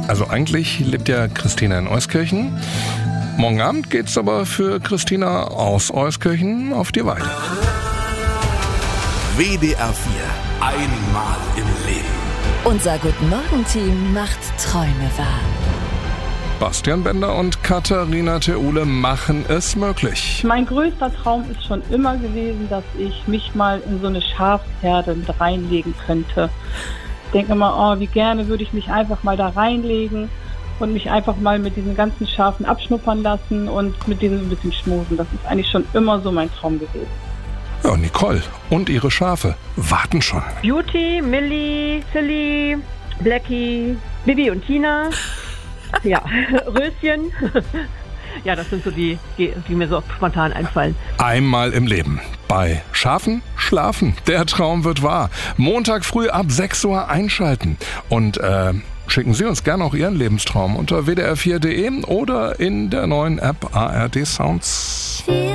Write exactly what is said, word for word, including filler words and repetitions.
Also eigentlich lebt ja Christina in Euskirchen. Morgen Abend geht's aber für Christina aus Euskirchen auf die Weide. W D R vier. Einmal im Leben. Unser Guten-Morgen-Team macht Träume wahr. Bastian Bender und Katharina Theule machen es möglich. Mein größter Traum ist schon immer gewesen, dass ich mich mal in so eine Schafsherde mit reinlegen könnte. Ich denke immer, oh, wie gerne würde ich mich einfach mal da reinlegen und mich einfach mal mit diesen ganzen Schafen abschnuppern lassen und mit denen ein bisschen schmusen. Das ist eigentlich schon immer so mein Traum gewesen. Ja, Nicole und ihre Schafe warten schon. Beauty, Millie, Silly, Blackie, Bibi und Tina. Ja, Röschen. Ja, das sind so die, die, die mir so spontan einfallen. Einmal im Leben. Bei Schafen schlafen. Der Traum wird wahr. Montag früh ab sechs Uhr einschalten. Und äh, schicken Sie uns gerne auch Ihren Lebenstraum unter w d r vier punkt d e oder in der neuen App A R D Sounds.